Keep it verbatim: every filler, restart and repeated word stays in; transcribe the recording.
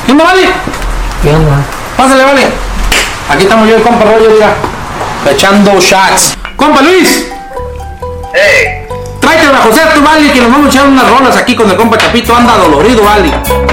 ¿Qué onda, Vale? ¿Qué onda? Pásale, Vale. Aquí estamos yo y compa Roger, mira. Echando shots. Compa Luis. Hey. Tráete a José, tú, Vale, que nos vamos a echar unas rolas aquí con el compa Chapito. Anda dolorido, Vale.